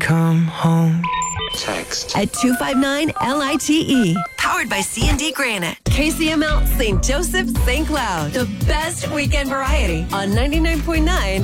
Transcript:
come home. Text at 259-LITE. Powered by C&D Granite. KCML St. Joseph, St. Cloud. The best weekend variety on 99.9